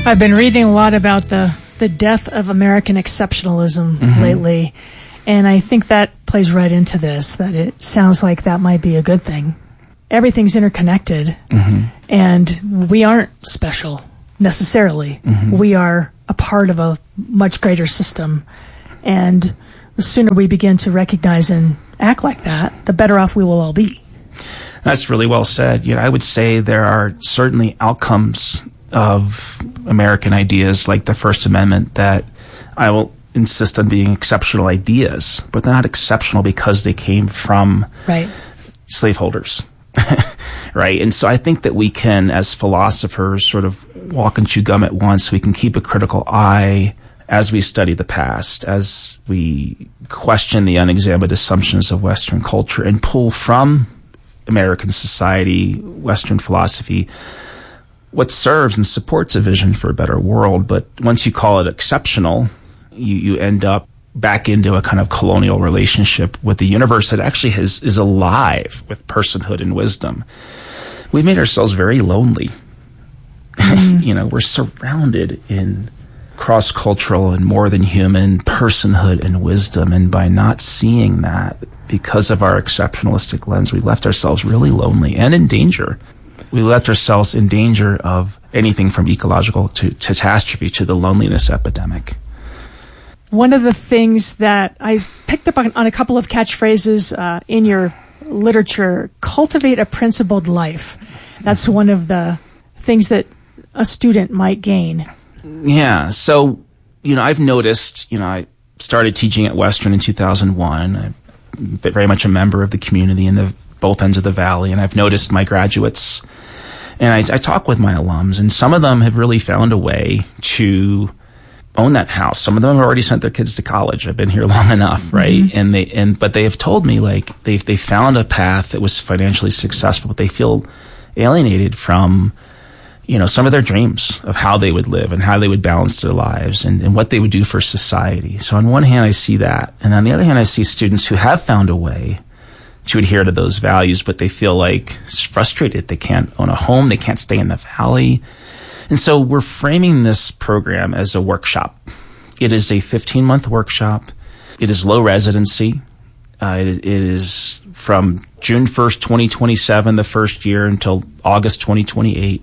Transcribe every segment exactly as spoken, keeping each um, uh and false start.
I've been reading a lot about the, the death of American exceptionalism mm-hmm. lately, and I think that plays right into this, that it sounds like that might be a good thing. Everything's interconnected, mm-hmm. and we aren't special necessarily. Mm-hmm. We are a part of a much greater system, and the sooner we begin to recognize and act like that, the better off we will all be. That's really well said. You know, I would say there are certainly outcomes of American ideas like the First Amendment that I will insist on being exceptional ideas, but they're not exceptional because they came from right. slaveholders. Right. And so I think that we can, as philosophers, sort of walk and chew gum at once. We can keep a critical eye as we study the past, as we question the unexamined assumptions of Western culture and pull from American society, Western philosophy, what serves and supports a vision for a better world. But once you call it exceptional, you, you end up back into a kind of colonial relationship with the universe that actually has, is alive with personhood and wisdom. We've made ourselves very lonely. Mm. You know, we're surrounded in cross-cultural and more than human personhood and wisdom. And by not seeing that, because of our exceptionalistic lens, we left ourselves really lonely and in danger. We left ourselves in danger of anything from ecological to catastrophe to the loneliness epidemic. One of the things that I picked up on, on a couple of catchphrases uh, in your literature, cultivate a principled life. That's one of the things that a student might gain. Yeah. So, you know, I've noticed, you know, I started teaching at Western in two thousand one. I'm very much a member of the community in the both ends of the valley, and I've noticed my graduates, and I, I talk with my alums, and some of them have really found a way to own that house. Some of them have already sent their kids to college. I've been here long enough, right? Mm-hmm. And they and but they have told me like they they found a path that was financially successful, but they feel alienated from, you know, some of their dreams of how they would live and how they would balance their lives and, and what they would do for society. So on one hand, I see that, and on the other hand, I see students who have found a way to adhere to those values, but they feel like frustrated. They can't own a home. They can't stay in the valley. And so we're framing this program as a workshop. It is a fifteen-month workshop. It is low residency. Uh, it, it is from June first, twenty twenty-seven, the first year, until August twenty twenty-eight.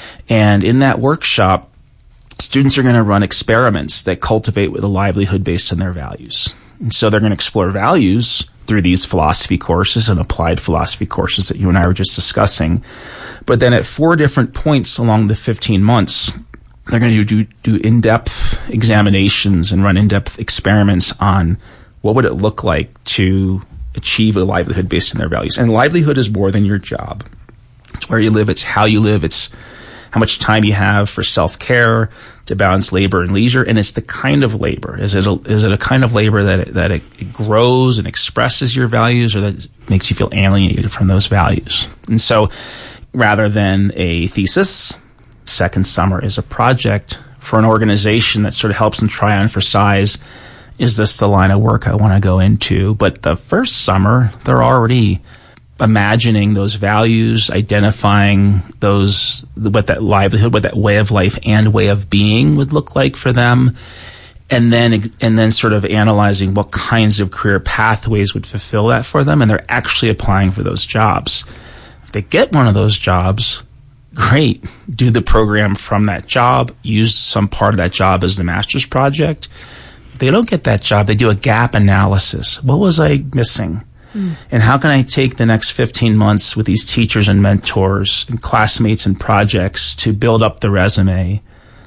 And in that workshop, students are going to run experiments that cultivate with a livelihood based on their values. And so they're going to explore values through these philosophy courses and applied philosophy courses that you and I were just discussing. But then at four different points along the fifteen months, they're going to do, do in-depth examinations and run in-depth experiments on what would it look like to achieve a livelihood based on their values. And livelihood is more than your job. It's where you live. It's how you live. It's how much time you have for self-care, to balance labor and leisure, and it's the kind of labor. Is it a, is it a kind of labor that it, that it, it grows and expresses your values, or that it makes you feel alienated from those values? And so, rather than a thesis, second summer is a project for an organization that sort of helps them try on for size. Is this the line of work I want to go into? But the first summer, they're already imagining those values, identifying those, what that livelihood, what that way of life and way of being would look like for them, and then and then sort of analyzing what kinds of career pathways would fulfill that for them, and they're actually applying for those jobs. If they get one of those jobs, great. Do the program from that job, use some part of that job as the master's project. If they don't get that job, they do a gap analysis. What was I missing? Mm. And how can I take the next fifteen months with these teachers and mentors and classmates and projects to build up the resume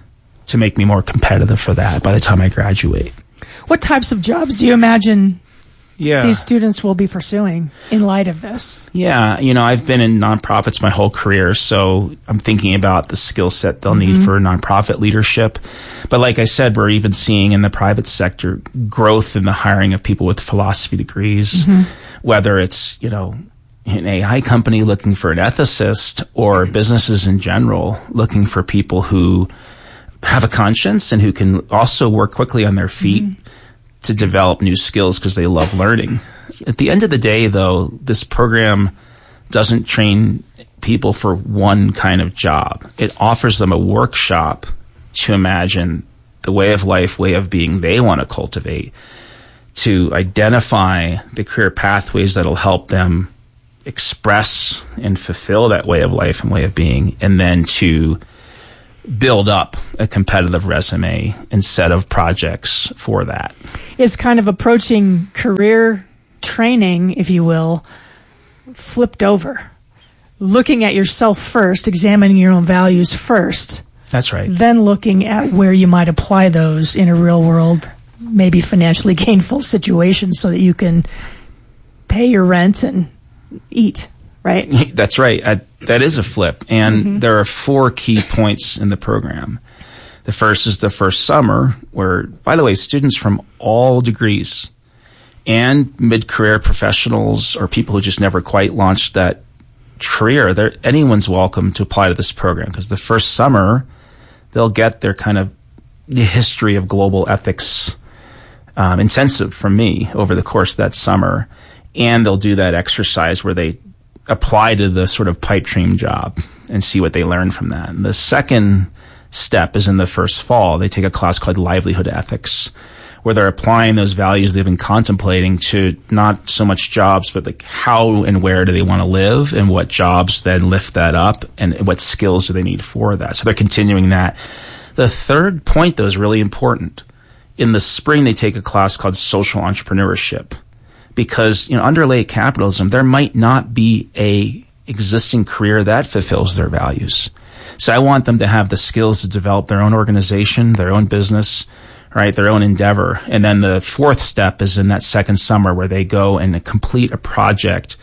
to make me more competitive for that by the time I graduate? What types of jobs do you imagine yeah. these students will be pursuing in light of this? Yeah, you know, I've been in nonprofits my whole career, so I'm thinking about the skill set they'll mm-hmm. need for nonprofit leadership. But like I said, we're even seeing in the private sector growth in the hiring of people with philosophy degrees, mm-hmm. whether it's, you know, an A I company looking for an ethicist or businesses in general looking for people who have a conscience and who can also work quickly on their feet mm-hmm. to develop new skills because they love learning. At the end of the day, though, this program doesn't train people for one kind of job. It offers them a workshop to imagine the way of life, way of being they want to cultivate, to identify the career pathways that'll help them express and fulfill that way of life and way of being, and then to build up a competitive resume and set of projects for that. It's kind of approaching career training, if you will, flipped over. Looking at yourself first, examining your own values first. That's right. Then looking at where you might apply those in a real world, maybe financially gainful situation so that you can pay your rent and eat, right? That's right. I, that is a flip. And mm-hmm. there are four key points in the program. The first is the first summer where, by the way, students from all degrees and mid-career professionals or people who just never quite launched that career, anyone's welcome to apply to this program, because the first summer they'll get their kind of the history of global ethics um, intensive from me over the course of that summer, and they'll do that exercise where they apply to the sort of pipe dream job and see what they learn from that. And the second step is in the first fall. They take a class called Livelihood Ethics, where they're applying those values they've been contemplating to not so much jobs, but like how and where do they want to live, and what jobs then lift that up, and what skills do they need for that. So they're continuing that. The third point, though, is really important. In the spring, they take a class called Social Entrepreneurship, because, you know, under late capitalism, there might not be a existing career that fulfills their values. So I want them to have the skills to develop their own organization, their own business, right, their own endeavor. And then the fourth step is in that second summer where they go and complete a project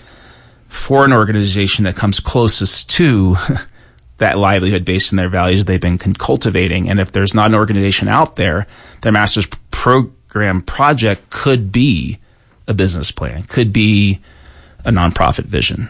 for an organization that comes closest to that livelihood based on their values they've been cultivating. And if there's not an organization out there, their master's program project could be a business plan, could be a nonprofit vision.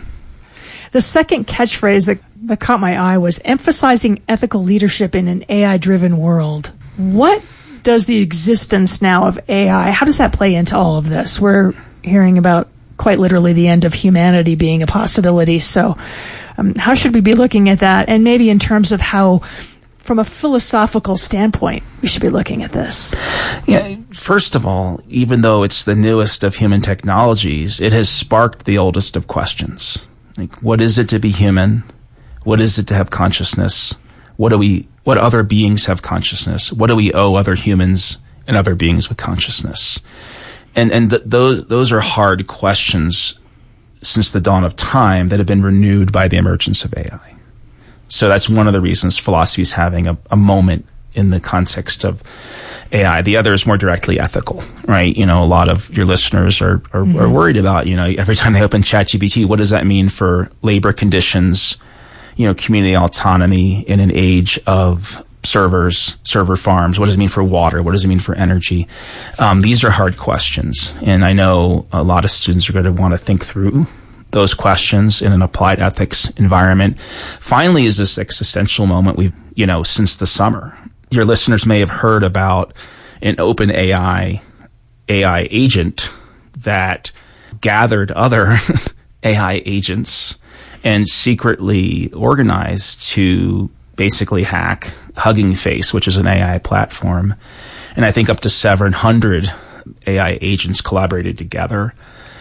The second catchphrase that, that caught my eye was emphasizing ethical leadership in an A I-driven world. What does the existence now of A I, how does that play into all of this? We're hearing about quite literally the end of humanity being a possibility. So um, how should we be looking at that? And maybe in terms of how, from a philosophical standpoint, we should be looking at this. Yeah, first of all, even though it's the newest of human technologies, it has sparked the oldest of questions. Like, what is it to be human? What is it to have consciousness? What do we, what other beings have consciousness? What do we owe other humans and other beings with consciousness? And, and th- those, those are hard questions since the dawn of time that have been renewed by the emergence of A I. So that's one of the reasons philosophy is having a, a moment in the context of A I. The other is more directly ethical, right? You know, a lot of your listeners are, are, mm-hmm. are worried about, you know, every time they open ChatGPT, what does that mean for labor conditions, you know, community autonomy in an age of servers, server farms? What does it mean for water? What does it mean for energy? Um, these are hard questions. And I know a lot of students are going to want to think through those questions in an applied ethics environment. Finally, is this existential moment we've, you know, since the summer. Your listeners may have heard about an open A I, A I agent that gathered other A I agents and secretly organized to basically hack Hugging Face, which is an A I platform. And I think up to seven hundred A I agents collaborated together.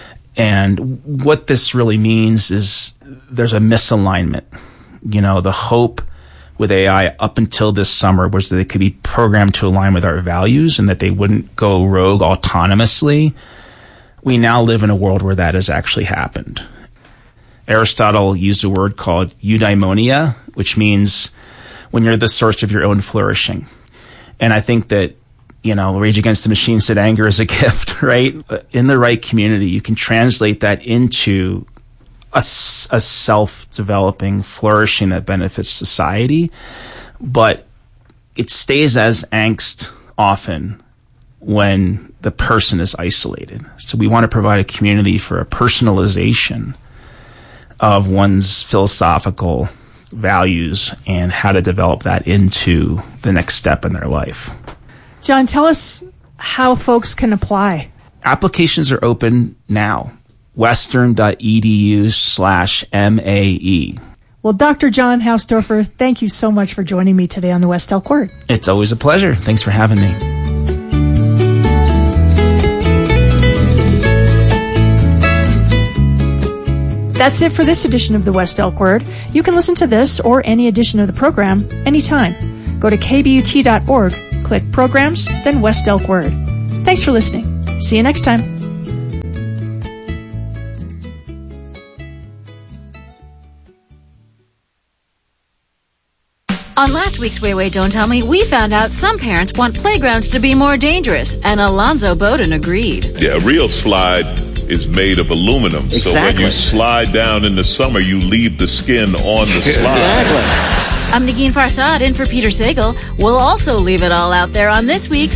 And what this really means is there's a misalignment. You know, the hope with A I up until this summer was that they could be programmed to align with our values and that they wouldn't go rogue autonomously. We now live in a world where that has actually happened. Aristotle used a word called eudaimonia, which means when you're the source of your own flourishing. And I think that, you know, Rage Against the Machine said anger is a gift, right? In the right community, you can translate that into a, a self-developing flourishing that benefits society, but it stays as angst often when the person is isolated. So we want to provide a community for a personalization of one's philosophical values and how to develop that into the next step in their life. John, tell us how folks can apply. Applications are open now. Western.edu slash MAE. Well, Doctor John Hausdorfer, thank you so much for joining me today on the West Elk Word. It's always a pleasure. Thanks for having me. That's it for this edition of the West Elk Word. You can listen to this or any edition of the program anytime. Go to K B U T dot org, click Programs, then West Elk Word. Thanks for listening. See you next time. On last week's Way Way Don't Tell Me, we found out some parents want playgrounds to be more dangerous, and Alonzo Bowden agreed. Yeah, a real slide is made of aluminum. Exactly. So when you slide down in the summer, you leave the skin on the slide. Exactly. I'm Negin Farsad in for Peter Sagal. We'll also leave it all out there on this week's